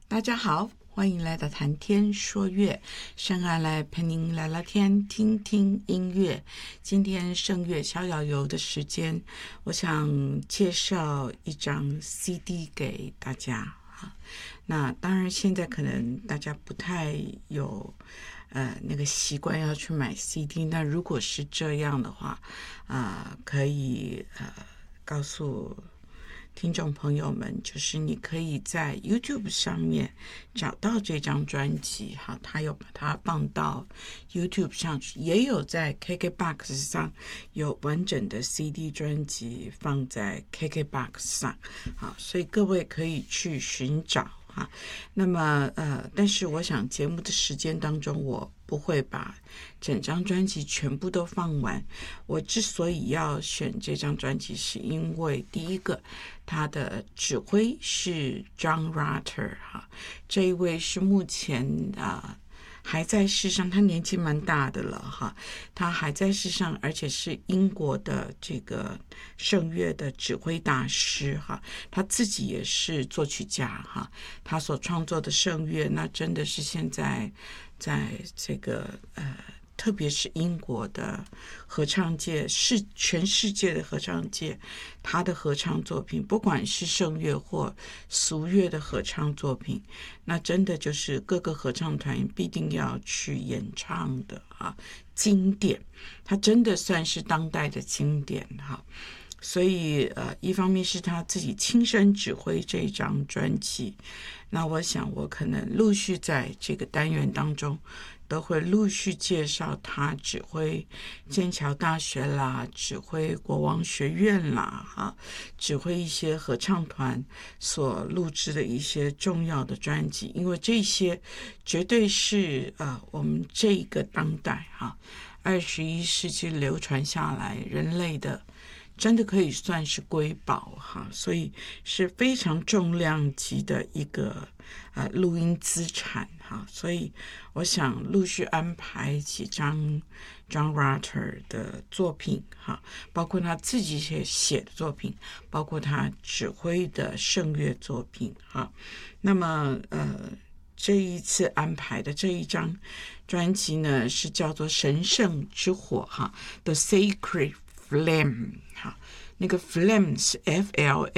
大家好，欢迎来到谈天说乐，圣安来陪您聊聊天，听听音乐。今天圣乐逍遥游的时间，我想介绍一张 CD 给大家。那当然现在可能大家不太有那个习惯要去买 CD， 那如果是这样的话可以告诉听众朋友们，就是你可以在 YouTube 上面找到这张专辑，他有把它放到 YouTube 上去，也有在 KKBOX 上有完整的 CD 专辑放在 KKBOX 上，所以各位可以去寻找。那么但是我想节目的时间当中，我不会把整张专辑全部都放完。我之所以要选这张专辑，是因为第一个，他的指挥是 John Rutter， 这一位是目前还在世上，他年纪蛮大的了他还在世上，而且是英国的这个圣乐的指挥大师他自己也是作曲家他所创作的圣乐，那真的是现在在这个特别是英国的合唱界，是全世界的合唱界，他的合唱作品，不管是圣乐或俗乐的合唱作品，那真的就是各个合唱团必定要去演唱的经典，他真的算是当代的经典所以一方面是他自己亲身指挥这一张专辑，那我想我可能陆续在这个单元当中都会陆续介绍他指挥剑桥大学啦，指挥国王学院啦指挥一些合唱团所录制的一些重要的专辑，因为这些绝对是我们这个当代21世纪流传下来人类的真的可以算是瑰宝所以是非常重量级的一个录音资产所以我想陆续安排几张 John Rutter 的作品包括他自己写的作品，包括他指挥的圣乐作品那么这一次安排的这一张专辑呢，是叫做神圣之火The Sacred Flame 那个 flame 是 FLA